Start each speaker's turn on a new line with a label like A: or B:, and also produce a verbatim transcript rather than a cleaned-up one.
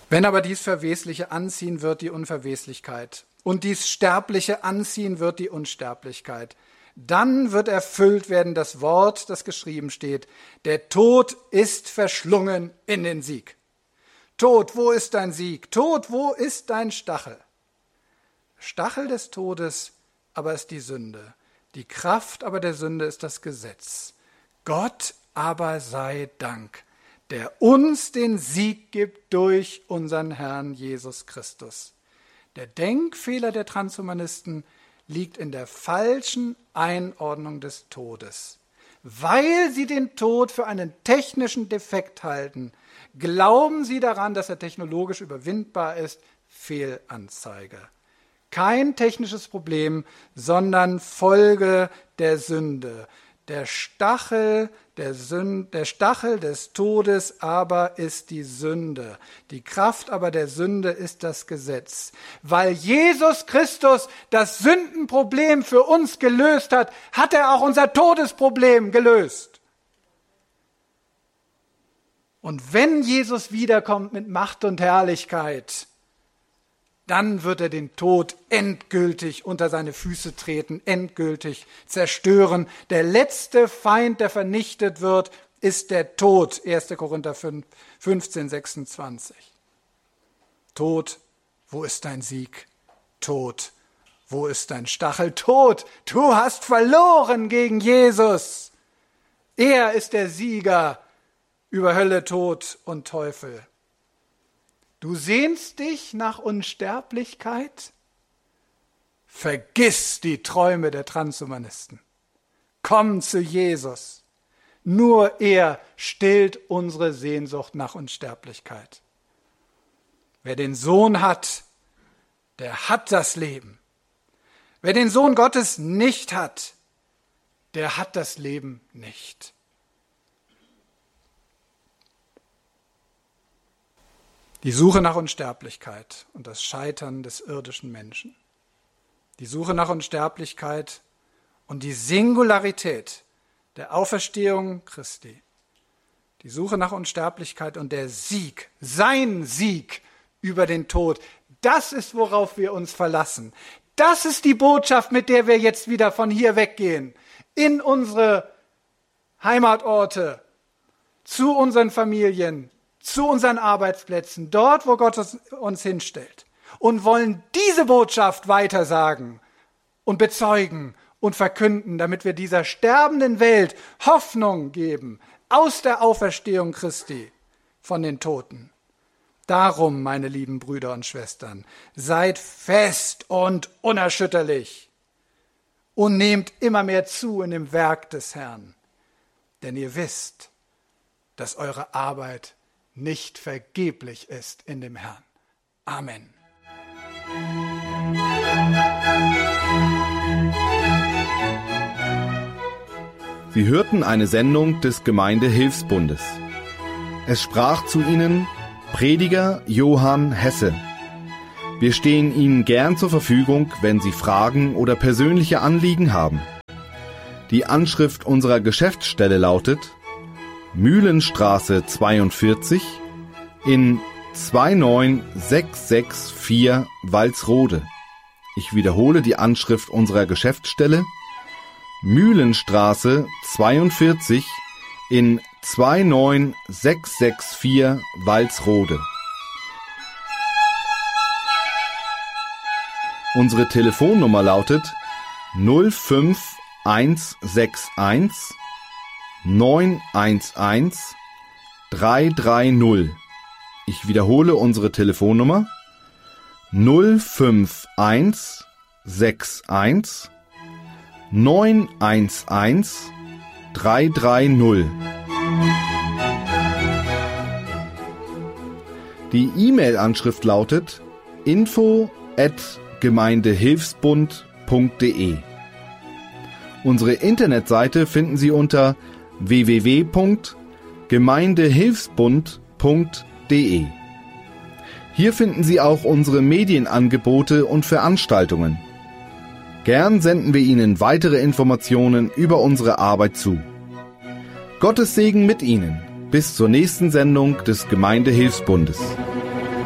A: Wenn aber dies Verwesliche anziehen wird, die Unverweslichkeit, und dies Sterbliche anziehen wird, die Unsterblichkeit, dann wird erfüllt werden das Wort, das geschrieben steht: Der Tod ist verschlungen in den Sieg. Tod, wo ist dein Sieg? Tod, wo ist dein Stachel? Stachel des Todes aber ist die Sünde. Die Kraft aber der Sünde ist das Gesetz. Gott aber sei Dank, der uns den Sieg gibt durch unseren Herrn Jesus Christus. Der Denkfehler der Transhumanisten liegt in der falschen Einordnung des Todes. Weil sie den Tod für einen technischen Defekt halten, glauben sie daran, dass er technologisch überwindbar ist. Fehlanzeige. Kein technisches Problem, sondern Folge der Sünde. Der Stachel, der, Sünd, der Stachel des Todes aber ist die Sünde. Die Kraft aber der Sünde ist das Gesetz. Weil Jesus Christus das Sündenproblem für uns gelöst hat, hat er auch unser Todesproblem gelöst. Und wenn Jesus wiederkommt mit Macht und Herrlichkeit, dann wird er den Tod endgültig unter seine Füße treten, endgültig zerstören. Der letzte Feind, der vernichtet wird, ist der Tod. erster Korinther fünfzehn, sechsundzwanzig. Tod, wo ist dein Sieg? Tod, wo ist dein Stachel? Tod, du hast verloren gegen Jesus. Er ist der Sieger über Hölle, Tod und Teufel. Du sehnst dich nach Unsterblichkeit? Vergiss die Träume der Transhumanisten. Komm zu Jesus. Nur er stillt unsere Sehnsucht nach Unsterblichkeit. Wer den Sohn hat, der hat das Leben. Wer den Sohn Gottes nicht hat, der hat das Leben nicht. Die Suche nach Unsterblichkeit und das Scheitern des irdischen Menschen. Die Suche nach Unsterblichkeit und die Singularität der Auferstehung Christi. Die Suche nach Unsterblichkeit und der Sieg, sein Sieg über den Tod. Das ist, worauf wir uns verlassen. Das ist die Botschaft, mit der wir jetzt wieder von hier weggehen. In unsere Heimatorte, zu unseren Familien, zu unseren Arbeitsplätzen, dort, wo Gott uns hinstellt, und wollen diese Botschaft weitersagen und bezeugen und verkünden, damit wir dieser sterbenden Welt Hoffnung geben aus der Auferstehung Christi von den Toten. Darum, meine lieben Brüder und Schwestern, seid fest und unerschütterlich und nehmt immer mehr zu in dem Werk des Herrn, denn ihr wisst, dass eure Arbeit nicht vergeblich ist in dem Herrn. Amen.
B: Sie hörten eine Sendung des Gemeindehilfsbundes. Es sprach zu Ihnen Prediger Johann Hesse. Wir stehen Ihnen gern zur Verfügung, wenn Sie Fragen oder persönliche Anliegen haben. Die Anschrift unserer Geschäftsstelle lautet Mühlenstraße zweiundvierzig in zwei neun sechs sechs vier Walsrode. Ich wiederhole die Anschrift unserer Geschäftsstelle. Mühlenstraße zweiundvierzig in zwei neun sechs sechs vier Walsrode. Unsere Telefonnummer lautet null fünf eins sechs eins neun eins eins drei drei null. Ich wiederhole unsere Telefonnummer null fünf eins sechs eins neun eins eins drei drei null. Die E-Mail-Anschrift lautet info at gemeindehilfsbund punkt de. Unsere Internetseite finden Sie unter w w w punkt gemeindehilfsbund punkt de. Hier finden Sie auch unsere Medienangebote und Veranstaltungen. Gern senden wir Ihnen weitere Informationen über unsere Arbeit zu. Gottes Segen mit Ihnen. Bis zur nächsten Sendung des Gemeindehilfsbundes.